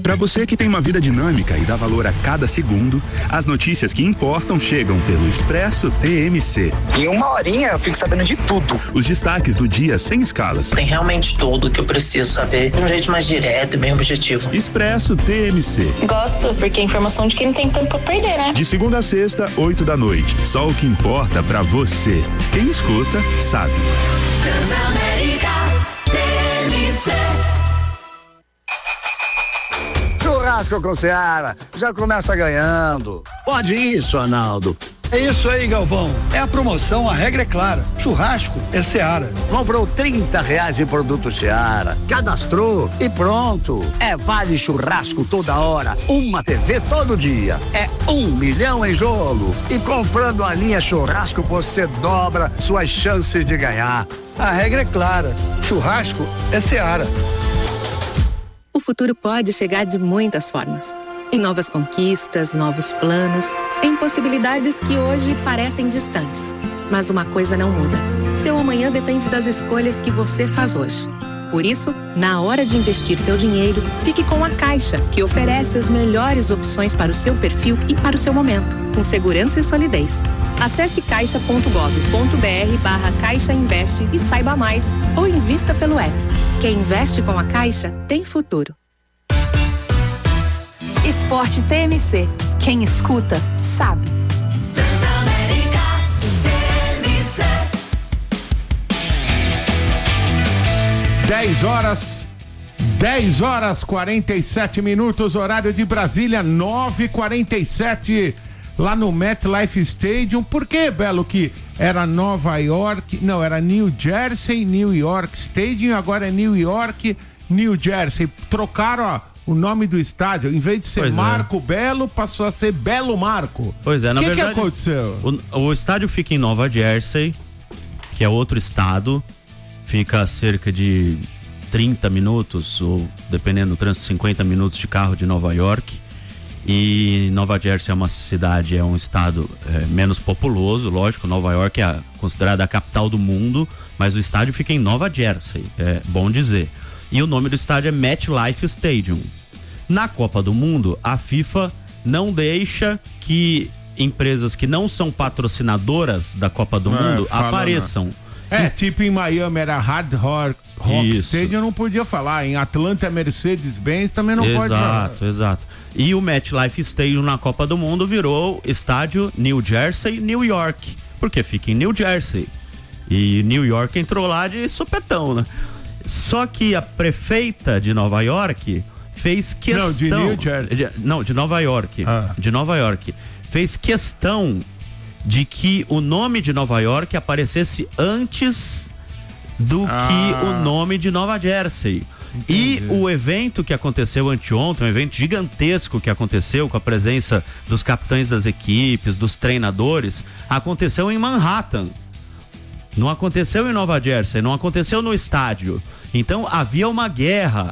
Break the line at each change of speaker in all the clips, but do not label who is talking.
Para você que tem uma vida dinâmica e dá valor a cada segundo, as notícias que importam chegam pelo Expresso TMC.
Em uma horinha eu fico sabendo de tudo.
Os destaques do dia sem escalas.
Tem realmente tudo que eu preciso saber de um jeito mais direto e bem objetivo.
Expresso TMC.
Gosto, porque é informação de quem não tem tempo pra perder, né?
De segunda a sexta, 8h. Só o que importa pra você. Quem escuta, sabe.
Transamérica TMC.
Churrasco com Seara, já começa ganhando.
Pode isso, Arnaldo.
É isso aí, Galvão. É a promoção, a regra é clara. Churrasco é Seara.
Comprou R$30 em produto Seara, cadastrou e pronto. É vale churrasco toda hora, uma TV todo dia. É 1 milhão em jogo. E comprando a linha churrasco, você dobra suas chances de ganhar.
A regra é clara. Churrasco é Seara.
O futuro pode chegar de muitas formas. Em novas conquistas, novos planos, em possibilidades que hoje parecem distantes. Mas uma coisa não muda. Seu amanhã depende das escolhas que você faz hoje. Por isso, na hora de investir seu dinheiro, fique com a Caixa, que oferece as melhores opções para o seu perfil e para o seu momento, com segurança e solidez. Acesse caixa.gov.br/Caixa Investe e saiba mais, ou invista pelo app. Quem investe com a Caixa tem futuro.
Esporte TMC. Quem escuta, sabe.
Transamérica TMC.
10h47, horário de Brasília, 9h47, lá no MetLife Stadium. Por que, Belo, que era Nova York, não, era New Jersey, New York Stadium, agora é New York, New Jersey. Trocaram, ó, o nome do estádio, em vez de ser Marco Belo, passou a ser Belo Marco.
Pois é, na verdade.
O que aconteceu?
O estádio fica em Nova Jersey, que é outro estado, fica a cerca de 30 minutos, ou dependendo do trânsito, 50 minutos de carro de Nova York. E Nova Jersey é uma cidade, é um estado menos populoso, lógico. Nova York é considerada a capital do mundo, mas o estádio fica em Nova Jersey, é bom dizer. E o nome do estádio é MetLife Stadium. Na Copa do Mundo, a FIFA não deixa que empresas que não são patrocinadoras da Copa do Mundo apareçam.
Não. Tipo em Miami era Hard Rock Stadium, não podia falar. Em Atlanta, Mercedes-Benz também não pode falar.
Exato. E o MetLife Stadium na Copa do Mundo virou estádio New Jersey, New York, porque fica em New Jersey. E New York entrou lá de supetão, né? Só que a prefeita de Nova York fez questão...
Não, de New Jersey.
De Nova York. De Nova York. Fez questão de que o nome de Nova York aparecesse antes do que o nome de Nova Jersey. Entendi. E o evento que aconteceu anteontem, um evento gigantesco que aconteceu com a presença dos capitães das equipes, dos treinadores, aconteceu em Manhattan. Não aconteceu em Nova Jersey, não aconteceu no estádio. Então havia uma guerra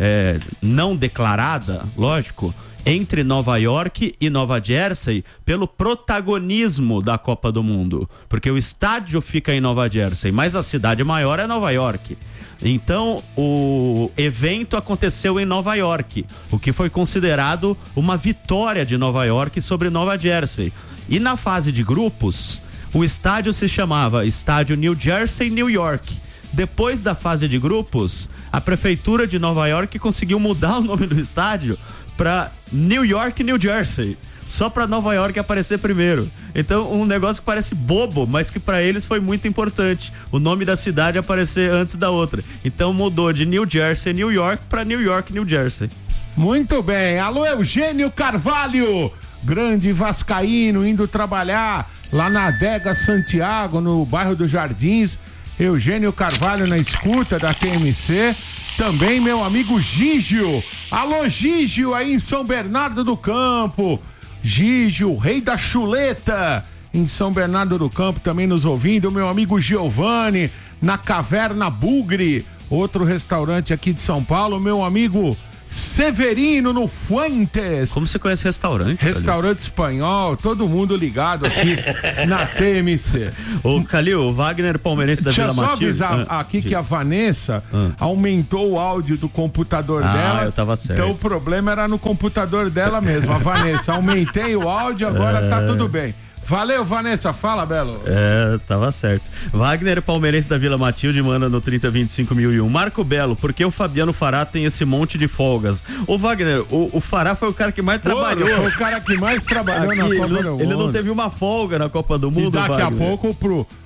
não declarada, lógico, entre Nova York e Nova Jersey pelo protagonismo da Copa do Mundo. Porque o estádio fica em Nova Jersey, mas a cidade maior é Nova York. Então o evento aconteceu em Nova York, o que foi considerado uma vitória de Nova York sobre Nova Jersey. E na fase de grupos, o estádio se chamava Estádio New Jersey, New York. Depois da fase de grupos, a prefeitura de Nova York conseguiu mudar o nome do estádio para New York, New Jersey, só para Nova York aparecer primeiro. Então, um negócio que parece bobo, mas que para eles foi muito importante, o nome da cidade aparecer antes da outra. Então mudou de New Jersey, New York para New York, New Jersey.
Muito bem. Alô, Eugênio Carvalho, grande vascaíno, indo trabalhar lá na Adega Santiago, no bairro dos Jardins. Eugênio Carvalho na escuta da TMC. Também meu amigo Gígio. Alô, Gígio, aí em São Bernardo do Campo. Gígio, o rei da chuleta, em São Bernardo do Campo, também nos ouvindo. Meu amigo Giovanni, na Caverna Bugre, outro restaurante aqui de São Paulo. Meu amigo Severino no Fuentes.
Como você conhece restaurante?
Restaurante espanhol, todo mundo ligado aqui na TMC.
Ô, Calil, o Wagner palmeirense da Vila Matilde.
Deixa eu só avisar aqui que a Vanessa aumentou o áudio do computador dela.
Eu tava certo.
Então o problema era no computador dela mesmo. A Vanessa, aumentei o áudio, agora tá tudo bem. Valeu, Vanessa. Fala, Belo.
Tava certo. Wagner, palmeirense da Vila Matilde, manda no 3025.001. Marco Belo, por que o Fabiano Fará tem esse monte de folgas? Ô, Wagner, o Fará foi o cara que mais trabalhou.
Foi o cara que mais trabalhou
aqui,
na Copa do Mundo.
Ele não teve uma folga na Copa do Mundo,
e daqui
Wagner.
a pouco,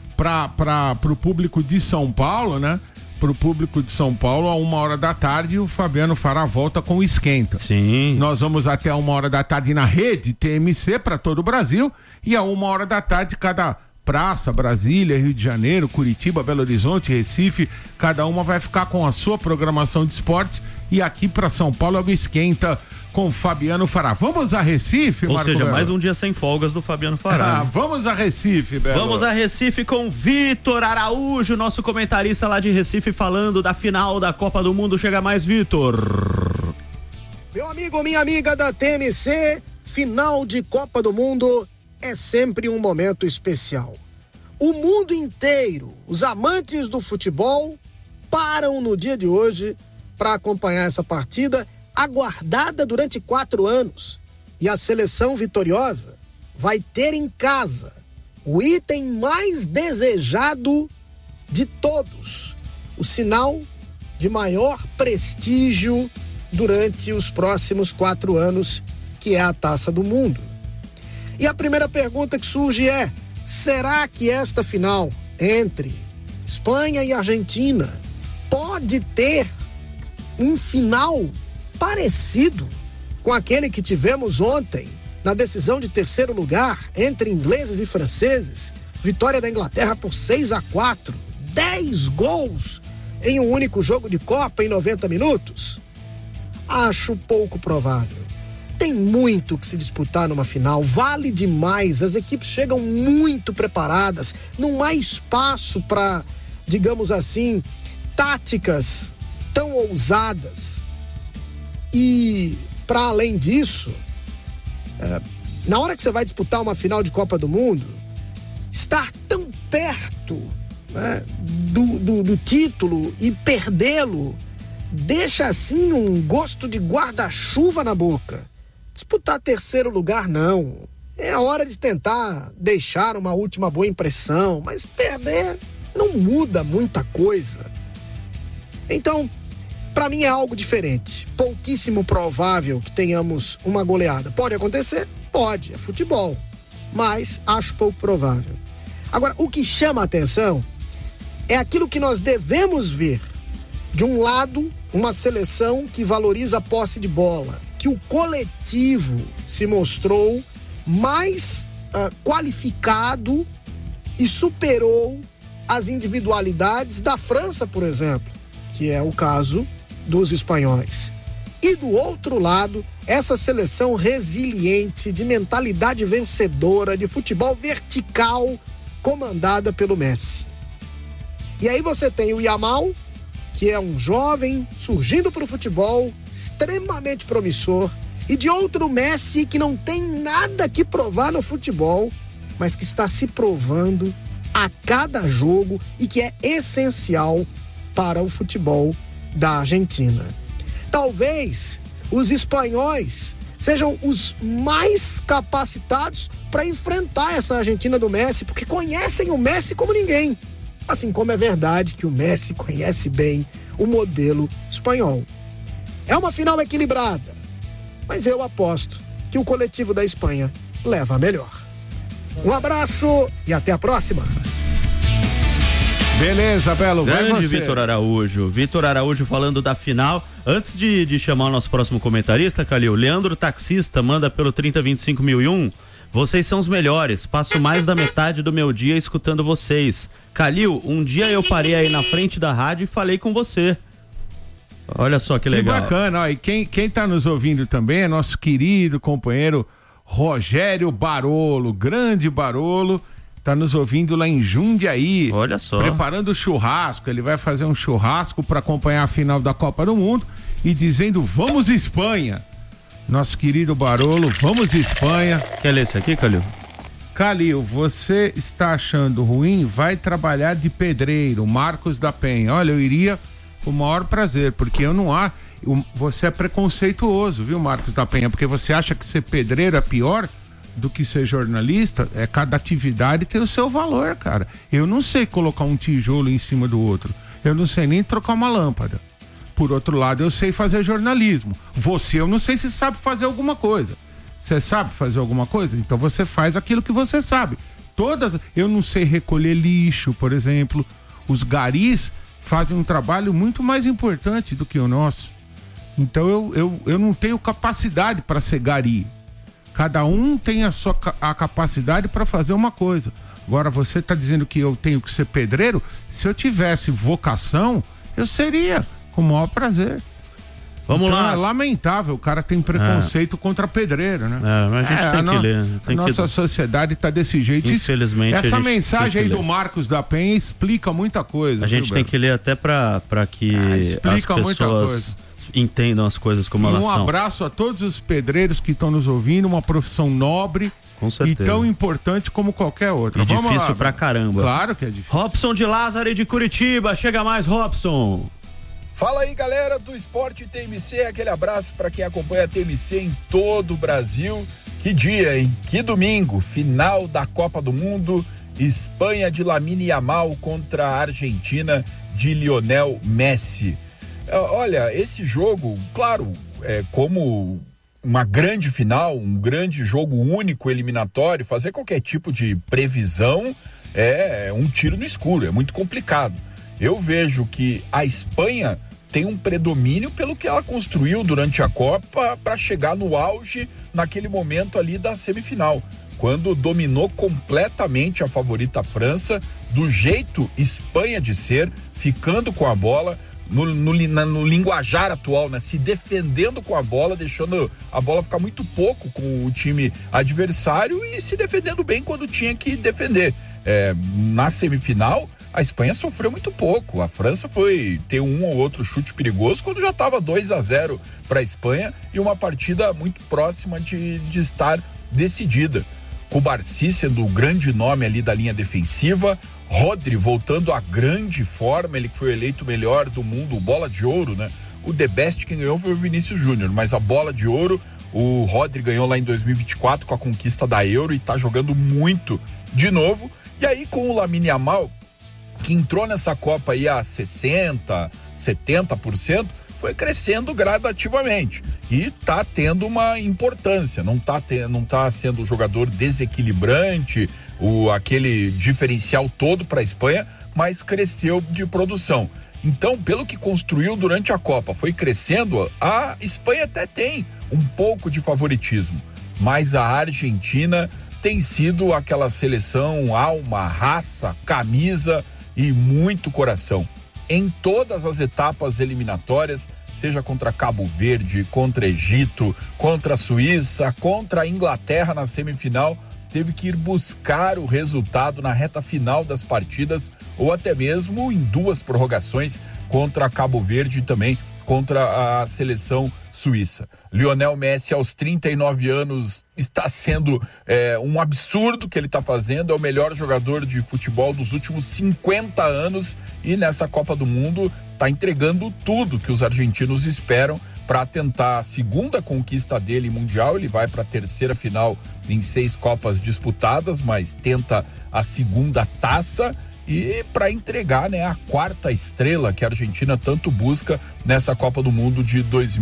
pro público de São Paulo, né? Pro público de São Paulo, a 13h, o Fabiano Fará volta com o Esquenta.
Sim.
Nós vamos até 13h na rede TMC para todo o Brasil, e a 13h, cada praça, Brasília, Rio de Janeiro, Curitiba, Belo Horizonte, Recife, cada uma vai ficar com a sua programação de esportes, e aqui para São Paulo é o Esquenta com Fabiano Fará. Vamos a Recife,
Ou
Marco
seja,
Belo?
mais um dia sem folgas do Fabiano Fará.
Vamos a Recife, Belo.
Vamos a Recife com Vitor Araújo, nosso comentarista lá de Recife, falando da final da Copa do Mundo. Chega mais, Vitor.
Meu amigo, minha amiga da TMC, final de Copa do Mundo é sempre um momento especial. O mundo inteiro, os amantes do futebol, param no dia de hoje para acompanhar essa partida aguardada durante 4 anos. E a seleção vitoriosa vai ter em casa o item mais desejado de todos, o sinal de maior prestígio durante os próximos 4 anos, que é a Taça do Mundo. E a primeira pergunta que surge é: será que esta final entre Espanha e Argentina pode ter um final parecido com aquele que tivemos ontem na decisão de terceiro lugar entre ingleses e franceses? Vitória da Inglaterra por 6-4, 10 gols em um único jogo de Copa em 90 minutos? Acho pouco provável. Tem muito que se disputar numa final, vale demais, as equipes chegam muito preparadas, não há espaço para, digamos assim, táticas tão ousadas. E, para além disso, na hora que você vai disputar uma final de Copa do Mundo, estar tão perto, né, do título e perdê-lo deixa assim um gosto de guarda-chuva na boca. Disputar terceiro lugar, não. É a hora de tentar deixar uma última boa impressão, mas perder não muda muita coisa. Então, para mim é algo diferente. Pouquíssimo provável que tenhamos uma goleada. Pode acontecer? Pode, é futebol. Mas acho pouco provável. Agora, o que chama a atenção é aquilo que nós devemos ver. De um lado, uma seleção que valoriza a posse de bola, que o coletivo se mostrou mais qualificado e superou as individualidades da França, por exemplo, que é o caso dos espanhóis. E do outro lado, essa seleção resiliente, de mentalidade vencedora, de futebol vertical, comandada pelo Messi. E aí você tem o Yamal, que é um jovem surgindo para o futebol, extremamente promissor, e de outro Messi que não tem nada que provar no futebol, mas que está se provando a cada jogo e que é essencial para o futebol da Argentina. Talvez os espanhóis sejam os mais capacitados para enfrentar essa Argentina do Messi, porque conhecem o Messi como ninguém. Assim como é verdade que o Messi conhece bem o modelo espanhol. É uma final equilibrada, mas eu aposto que o coletivo da Espanha leva a melhor. Um abraço e até a próxima.
Beleza, Belo, vai
Grande
você.
Vitor Araújo. Vitor Araújo falando da final. Antes de chamar o nosso próximo comentarista, Calil, Leandro Taxista manda pelo 3025.001. Vocês são os melhores. Passo mais da metade do meu dia escutando vocês. Calil, um dia eu parei aí na frente da rádio e falei com você. Olha só que legal.
Que bacana, ó, e quem tá nos ouvindo também é nosso querido companheiro Rogério Barolo, grande Barolo, tá nos ouvindo lá em Jundiaí.
Olha só.
Preparando churrasco, ele vai fazer um churrasco para acompanhar a final da Copa do Mundo e dizendo vamos Espanha. Nosso querido Barolo, vamos Espanha.
Quer ler esse aqui, Calil?
Calil, você está achando ruim? Vai trabalhar de pedreiro, Marcos da Penha. Olha, eu iria com o maior prazer, porque eu não há... Você é preconceituoso, viu, Marcos da Penha? Porque você acha que ser pedreiro é pior do que ser jornalista? Cada atividade tem o seu valor, cara. Eu não sei colocar um tijolo em cima do outro. Eu não sei nem trocar uma lâmpada. Por outro lado, eu sei fazer jornalismo. Você, eu não sei se sabe fazer alguma coisa. Você sabe fazer alguma coisa? Então você faz aquilo que você sabe. Eu não sei recolher lixo, por exemplo. Os garis fazem um trabalho muito mais importante do que o nosso. Então eu não tenho capacidade para ser gari. Cada um tem a capacidade para fazer uma coisa. Agora você está dizendo que eu tenho que ser pedreiro? Se eu tivesse vocação, eu seria, com o maior prazer.
Vamos lá.
É lamentável, o cara tem preconceito contra pedreiro, né?
Mas a gente tem que ler.
A nossa sociedade está desse jeito.
Infelizmente.
Essa mensagem aí do Marcos da Penha explica muita coisa.
A gente tem que ler até para que as pessoas entendam as coisas como elas são.
Um abraço a todos os pedreiros que estão nos ouvindo, uma profissão nobre.
Com certeza.
E tão importante como qualquer outra.
E difícil pra caramba.
Claro que é difícil.
Robson de Lázaro de Curitiba, chega mais, Robson.
Fala aí, galera do Esporte TMC, aquele abraço para quem acompanha a TMC em todo o Brasil. Que dia, hein? Que domingo, final da Copa do Mundo, Espanha de Lamine Yamal contra a Argentina de Lionel Messi. Olha, esse jogo, claro, é como uma grande final, um grande jogo único eliminatório, fazer qualquer tipo de previsão é um tiro no escuro, é muito complicado. Eu vejo que a Espanha tem um predomínio pelo que ela construiu durante a Copa para chegar no auge naquele momento ali da semifinal, quando dominou completamente a favorita França, do jeito Espanha de ser, ficando com a bola, no linguajar atual, né? Se defendendo com a bola, deixando a bola ficar muito pouco com o time adversário e se defendendo bem quando tinha que defender. Na semifinal, a Espanha sofreu muito pouco. A França foi ter um ou outro chute perigoso quando já estava 2-0 para a Espanha e uma partida muito próxima de estar decidida. Cubarsí sendo o grande nome ali da linha defensiva, Rodri voltando à grande forma, ele que foi eleito o melhor do mundo, o bola de ouro, né? O The Best quem ganhou foi o Vinícius Júnior, mas a bola de ouro, o Rodri ganhou lá em 2024 com a conquista da Euro e tá jogando muito de novo. E aí com o Lamine Yamal, que entrou nessa Copa aí a 60%, 70%, foi crescendo gradativamente e tá tendo uma importância, não tá sendo um jogador desequilibrante, aquele diferencial todo para a Espanha, mas cresceu de produção. Então, pelo que construiu durante a Copa, foi crescendo, a Espanha até tem um pouco de favoritismo, mas a Argentina tem sido aquela seleção alma, raça, camisa e muito coração. Em todas as etapas eliminatórias, seja contra Cabo Verde, contra Egito, contra a Suíça, contra a Inglaterra na semifinal, teve que ir buscar o resultado na reta final das partidas ou até mesmo em 2 prorrogações contra Cabo Verde e também contra a seleção suíça. Lionel Messi, aos 39 anos, está sendo um absurdo que ele está fazendo, é o melhor jogador de futebol dos últimos 50 anos e nessa Copa do Mundo está entregando tudo que os argentinos esperam para tentar a segunda conquista dele mundial. Ele vai para a 3ª final em 6 Copas disputadas, mas tenta a segunda taça e para entregar, né, a 4ª estrela que a Argentina tanto busca nessa Copa do Mundo de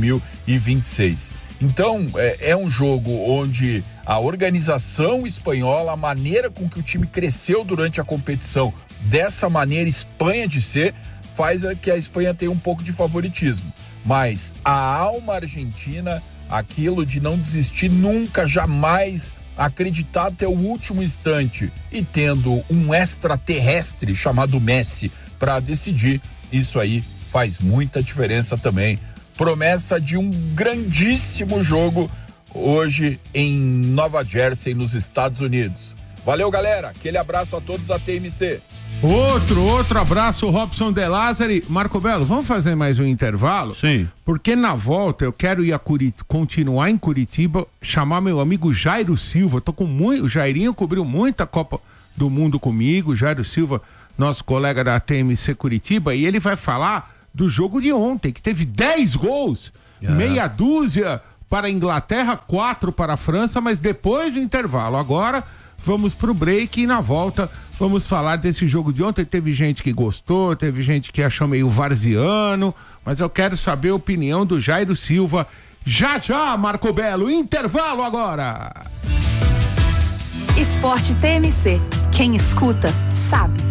2026. Então, é um jogo onde a organização espanhola, a maneira com que o time cresceu durante a competição, dessa maneira Espanha de ser, faz que a Espanha tenha um pouco de favoritismo. Mas a alma argentina, aquilo de não desistir nunca, jamais, acreditar até o último instante e tendo um extraterrestre chamado Messi para decidir, isso aí faz muita diferença também. Promessa de um grandíssimo jogo hoje em Nova Jersey, nos Estados Unidos. Valeu, galera. Aquele abraço a todos da TMC.
Outro abraço, Robson De Lázari. Marco Belo, vamos fazer mais um intervalo?
Sim.
Porque na volta eu quero ir continuar em Curitiba, chamar meu amigo Jairo Silva. O Jairinho cobriu muita Copa do Mundo comigo, Jairo Silva, nosso colega da TMC Curitiba, e ele vai falar do jogo de ontem, que teve 10 gols, meia dúzia para a Inglaterra, 4 para a França, mas depois do intervalo. Agora vamos pro break e na volta vamos falar desse jogo de ontem. Teve gente que gostou, teve gente que achou meio varziano, mas eu quero saber a opinião do Jairo Silva. Já, Marco Belo, intervalo agora.
Esporte TMC. Quem escuta, sabe.